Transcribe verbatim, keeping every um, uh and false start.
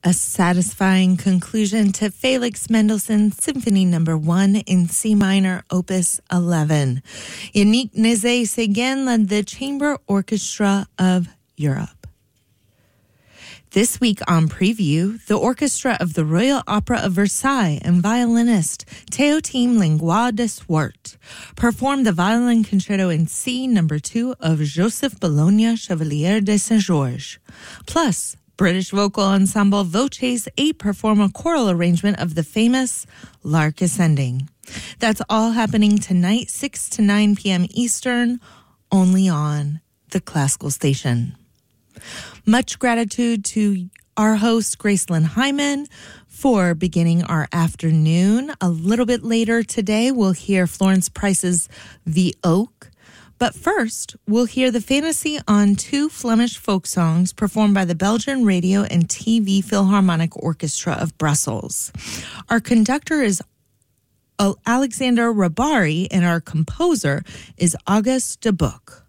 A satisfying conclusion to Felix Mendelssohn's Symphony Number One in C minor, Opus eleven. Yannick Nézet-Séguin led the Chamber Orchestra of Europe. This week on Preview, the orchestra of the Royal Opera of Versailles and violinist Théotime Langlois de Swart performed the violin concerto in C Number Two of Joseph Bologna Chevalier de Saint-Georges. Plus, British vocal ensemble Voces eight perform a choral arrangement of the famous Lark Ascending. That's all happening tonight, six to nine p.m. Eastern, only on the Classical Station. Much gratitude to our host, Gracelyn Hyman, for beginning our afternoon. A little bit later today, we'll hear Florence Price's The Oak. But first, we'll hear the fantasy on two Flemish folk songs performed by the Belgian Radio and T V Philharmonic Orchestra of Brussels. Our conductor is Alexander Rabari, and our composer is Auguste de Buch.